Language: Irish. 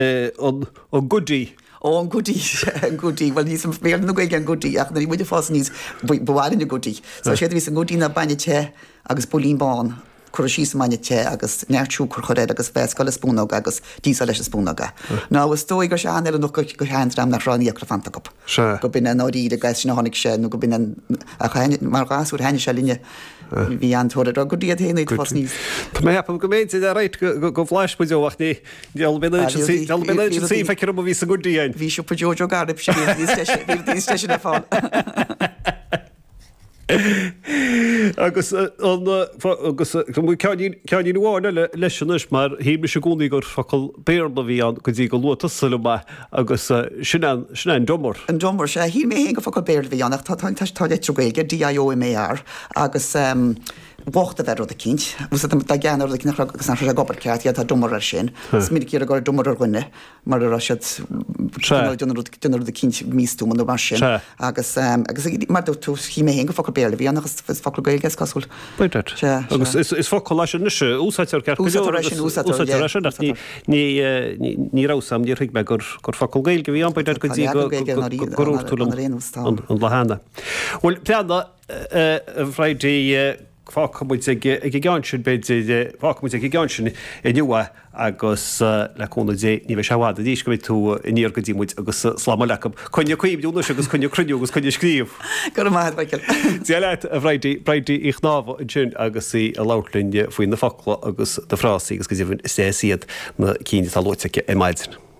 ó Goodí. Ó an Goodí, well níos mé nó gaige an Goodí ach na í muidir fás níos bhhain a Goodí. So sé vís an Goodí na bainete agus bolín bán chu síos mainete agus neartú chu choréid agus bheitscoil spúnaga agus dísa leis spúnaga. Ná was dói go se an nó go cheanram nach ráníí a fantacop. Go bin an áí a gaiis na hánig sé, nó go bin mar gasú heine se linne hí antóir a go díad héna fás níos. Tá mé hapam go méid a réit go bhláis buideoach ní deal sí fe ceir ví a Goodíin. Bhí siú Jojo Garib sé na fáil. agus ceaní bháine leisionis mar híime se gúnaí gur facail béarna bhí an go dtí go luata sulma agus sin an domar. An domar sé hí mé hé go facail béir bhí annach tá étrúgéige DIOMAR agus bhachta bheit a cinint, ús da geanar agus an se gobar ceart tá domar sin, smid cí go domar ar gine mar dunar a cinint místú an mar sin agus mar tú hí mé hé go facail béir bhí annachgus facail gaige casúil. Agus is focail lei sin nise úsáitar ceart ní rásam ní rig me gur facail gail go bhí an beidir go dtí goúirtúlam an lehanana. Bhfuil peanna Friday fáchamuid ag gáinsin fáchamuid ag gáinsin i nua agus leúna dé ní bheith seháda dís go tú níor go dtímuid agus sláma lecam chuine chuimúna agus chuine cruú agus chuine scríomh. Go maithaid Michael. Déaleit a Friday ich náha an sin agus í a láirlinne faoin na fácla agus de frásaí agus go dtíhann sé siad na cíine tá loiteige i maididir.